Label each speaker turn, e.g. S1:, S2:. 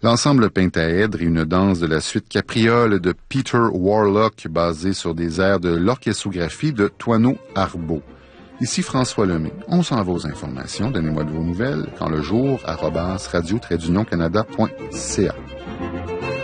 S1: L'ensemble Pentaèdre est une danse de la suite Capriole de Peter Warlock, basée sur des airs de l'orchestrographie de Toineau Arbeau. Ici François Lemay. On s'en va aux informations. Donnez-moi de vos nouvelles quand le jour @radio-canada.ca.